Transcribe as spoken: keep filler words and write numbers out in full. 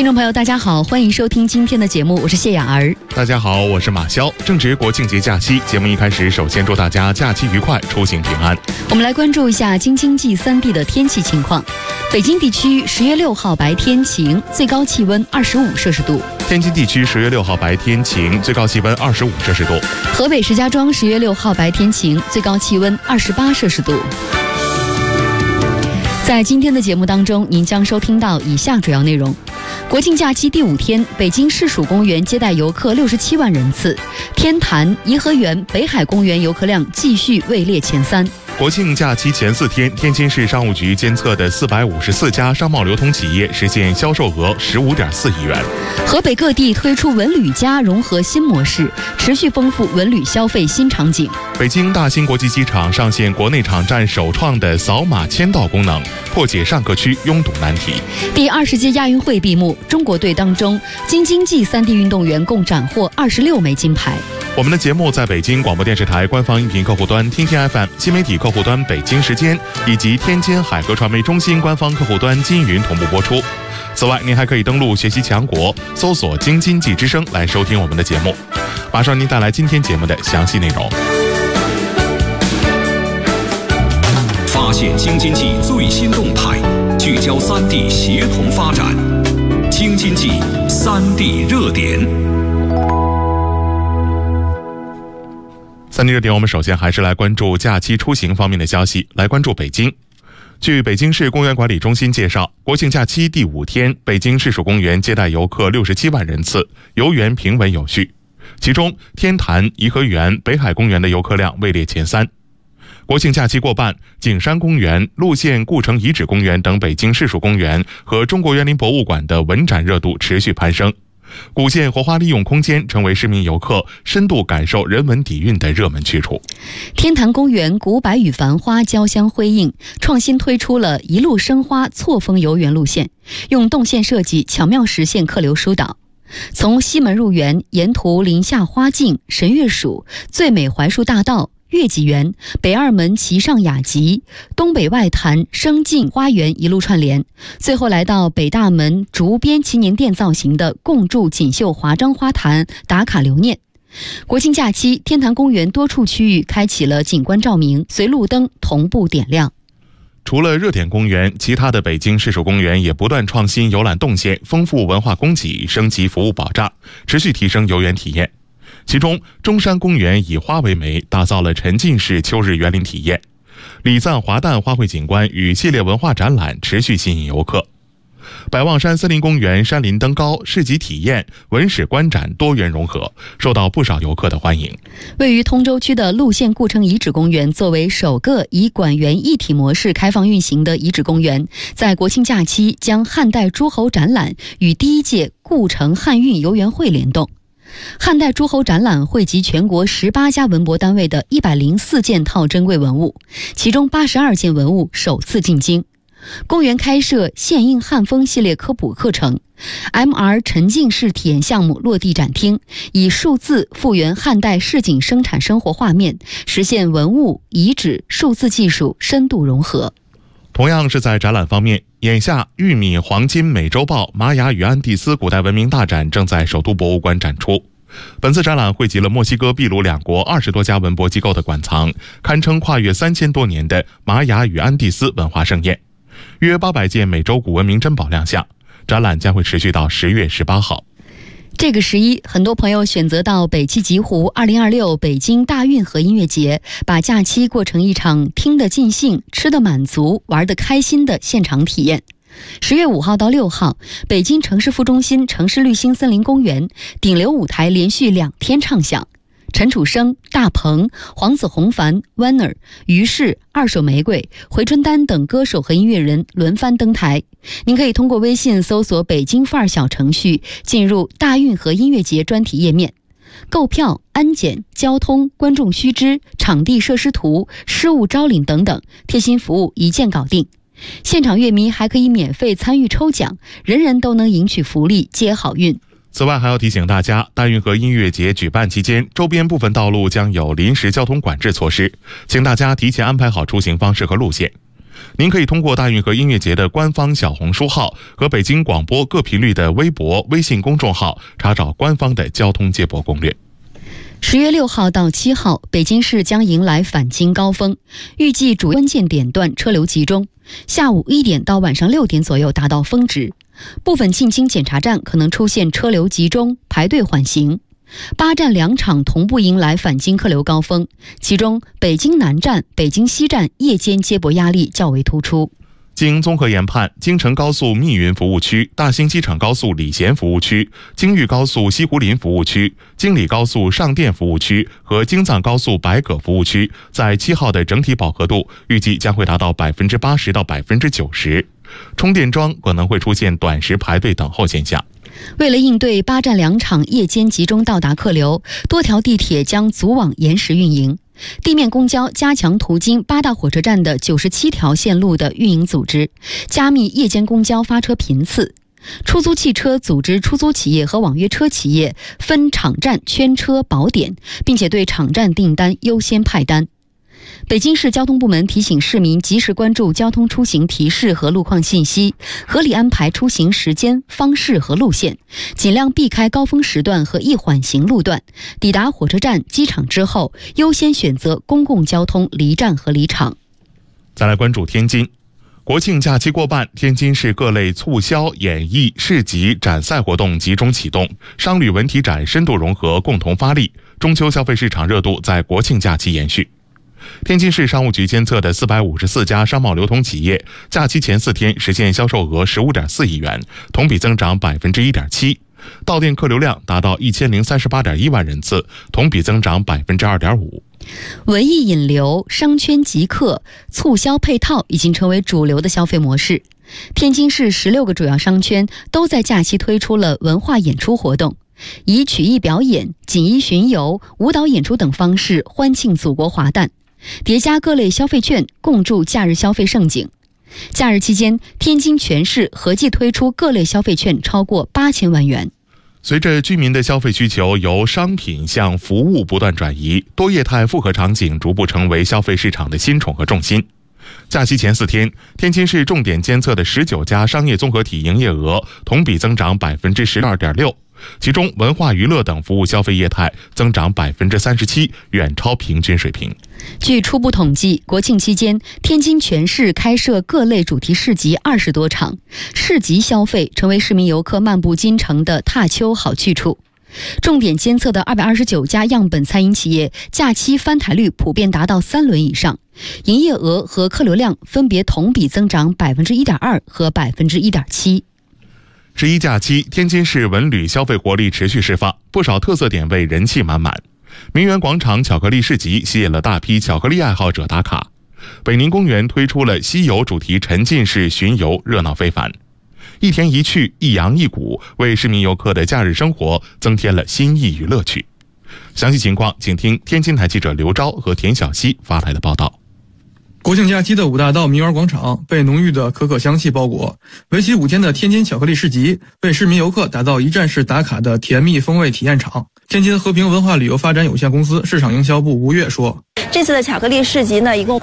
众朋友大家好，欢迎收听今天的节目，我是谢雅儿。 大家好，我是马潇。正值国庆节假期，节目一开始首先祝大家假期愉快，出行平安。 我们来关注一下京津冀三地的天气情况。北京地区十月六号白天晴，最高气温二十五摄氏度。 天津地区十月六号白天晴，最高气温二十五摄氏度。 河北石家庄十月六号白天晴，最高气温二十八摄氏度。在今天的节目当中，您将收听到以下主要内容。国庆假期第五天，北京市属公园接待游客六十七万人次，天坛、颐和园、北海公园游客量继续位列前三。 国庆假期前四天，天津市商务局监测的四百五十四家商贸流通企业实现销售额十五点四亿元。 河北各地推出文旅加融合新模式，持续丰富文旅消费新场景。 北京大兴国际机场上线国内场站首创的扫码签到功能，破解上客区拥堵难题。 第二十届亚运会闭幕，中国队当中，京津冀三地运动员共斩获二十六枚金牌。 我们的节目在北京广播电视台官方音频客户端听听 F M、新媒体客户端北京时间以及天津海河传媒中心官方客户端金云同步播出。此外，您还可以登录学习强国，搜索京津冀之声来收听我们的节目。马上您带来今天节目的详细内容。 发现京津冀最新动态，聚焦三地协同发展。京津冀三地热点。 三地热点，我们首先还是来关注假期出行方面的消息。来关注北京。据北京市公园管理中心介绍，国庆假期第五天，北京市属公园接待游客六十七万人次，游园平稳有序。其中，天坛、颐和园、北海公园的游客量位列前三。国庆假期过半，景山公园、陆县故城遗址公园等北京市属公园和中国园林博物馆的文展热度持续攀升。古县活化利用空间成为市民游客深度感受人文底蕴的热门去处。 天坛公园古柏与繁花交相辉映，创新推出了一路生花错峰游园路线，用动线设计巧妙实现客流疏导。从西门入园，沿途林下花径、神乐署、最美槐树大道、月季园、北二门齐上雅集、东北外坛生境花园一路串联，最后来到北大门竹编祈年殿造型的共筑锦绣华章花坛打卡留念。国庆假期，天坛公园多处区域开启了景观照明，随路灯同步点亮。 除了热点公园，其他的北京市属公园也不断创新游览动线，丰富文化供给，升级服务保障，持续提升游园体验。其中，中山公园以花为媒，打造了沉浸式秋日园林体验；礼赞华诞花卉景观与系列文化展览持续吸引游客。百望山森林公园山林登高、市集体验、文史观展多元融合，受到不少游客的欢迎。 位于通州区的陆县故城遗址公园，作为首个以馆园一体模式开放运行的遗址公园，在国庆假期将汉代诸侯展览与第一届故城汉运游园会联动。汉代诸侯展览汇集全国十八家文博单位的一百零四件套珍贵文物，其中八十二件文物首次进京。公园开设现印汉风系列科普课程， M R 沉浸式体验项目落地展厅，以数字复原汉代市井生产生活画面，实现文物、遗址、数字技术深度融合。 同样是在展览方面，眼下玉米、黄金、美洲豹、玛雅与安第斯古代文明大展正在首都博物馆展出。本次展览汇集了墨西哥、秘鲁两国二十多家文博机构的馆藏，堪称跨越三千多年的玛雅与安第斯文化盛宴。约八百件美洲古文明珍宝亮相，展览将会持续到十月十八号。 这个十一，很多朋友选择到北七极湖二零二六北京大运河音乐节，把假期过成一场听得尽兴、吃得满足、玩得开心的现场体验。十月五号到六号，北京城市副中心城市绿心森林公园顶流舞台连续两天唱响。陈楚生、大鹏、黄子弘凡、Warner、于是、二手玫瑰、回春丹等歌手和音乐人轮番登台。您可以通过微信搜索北京范儿小程序，进入大运河音乐节专题页面，购票、安检、交通、观众须知、场地设施图、失物招领等等贴心服务一键搞定。现场乐迷还可以免费参与抽奖，人人都能赢取福利，接好运。 此外，还要提醒大家，大运河音乐节举办期间，周边部分道路将有临时交通管制措施，请大家提前安排好出行方式和路线。 您可以通过大运河音乐节的官方小红书号和北京广播各频率的微博、微信公众号查找官方的交通接驳攻略。 十月六号到七号，北京市将迎来返京高峰，预计主关键点段车流集中，下午一点到晚上六点左右达到峰值，部分进京检查站可能出现车流集中、排队缓行。八站两场同步迎来返京客流高峰，其中北京南站、北京西站夜间接驳压力较为突出。 经综合研判，京承高速密云服务区、大兴机场高速礼贤服务区、京豫高速西湖林服务区、京礼高速上甸服务区和京藏高速白葛服务区在七号的整体饱和度预计将会达到百分之八十到百分之九十，充电桩可能会出现短时排队等候现象。 为了应对八站两场夜间集中到达客流，多条地铁将组网延时运营。地面公交加强途经八大火车站的九十七条线路的运营组织，加密夜间公交发车频次。出租汽车组织出租企业和网约车企业分场站圈车保点，并且对场站订单优先派单。北京市交通部门提醒市民及时关注交通出行提示和路况信息，合理安排出行时间、方式和路线，尽量避开高峰时段和易缓行路段。抵达火车站、机场之后，优先选择公共交通离站和离场。 再来关注天津。国庆假期过半，天津市各类促销、演艺、市集、展赛活动集中启动，商旅文体展深度融合，共同发力。中秋消费市场热度在国庆假期延续。天津市商务局监测的四百五十四家商贸流通企业，假期前四天实现销售额十五点四亿元，同比增长百分之一点七，到店客流量达到一千零三十八点一万人次，同比增长百分之二点五。 文艺引流、商圈集客、促销配套已经成为主流的消费模式。天津市十六个主要商圈都在假期推出了文化演出活动，以曲艺表演、锦衣巡游、舞蹈演出等方式欢庆祖国华诞，叠加各类消费券，共筑假日消费盛景。假日期间，天津全市合计推出各类消费券超过八千万元。 随着居民的消费需求由商品向服务不断转移，多业态复合场景逐步成为消费市场的新宠和重心。假期前四天，天津市重点监测的十九家商业综合体营业额同比增长百分之十二点六，其中文化娱乐等服务消费业态增长百分之三十七，远超平均水平。 据初步统计，国庆期间，天津全市开设各类主题市集二十多场，市集消费成为市民游客漫步京城的踏秋好去处。重点监测的二百二十九家样本餐饮企业，假期翻台率普遍达到三轮以上，营业额和客流量分别同比增长百分之一点二和百分之一点七。 十一假期，天津市文旅消费活力持续释放，不少特色点位人气满满。名园广场巧克力市集吸引了大批巧克力爱好者打卡。北宁公园推出了西游主题沉浸式巡游，热闹非凡。一田一趣，一阳一谷，为市民游客的假日生活增添了新意与乐趣。详细情况，请听天津台记者刘钊和田小希发来的报道。 国庆假期的五大道名园广场被浓郁的可可香气包裹，为期五天的天津巧克力市集为市民游客打造一站式打卡的甜蜜风味体验场。天津和平文化旅游发展有限公司市场营销部吴越说， 这次的巧克力市集呢，一共